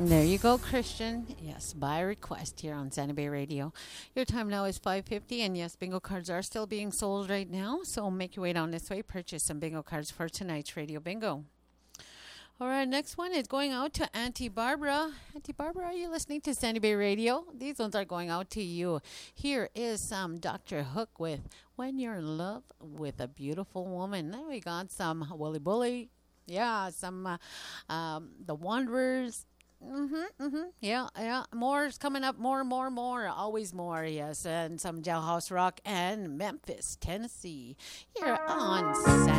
There you go, Christian. Yes, by request here on Santa Bay Radio. Your time now is 5:50, and yes, bingo cards are still being sold right now. So make your way down this way, purchase some bingo cards for tonight's Radio Bingo. All right, next one is going out to Auntie Barbara. Auntie Barbara, are you listening to Sandy Bay Radio? These ones are going out to you. Here is some Dr. Hook with When You're in Love with a Beautiful Woman. Then we got some Willy Bully. Yeah, some The Wanderers. Yeah. More is coming up. More. Always more, yes. And some Jailhouse Rock and Memphis, Tennessee. Here on Sandy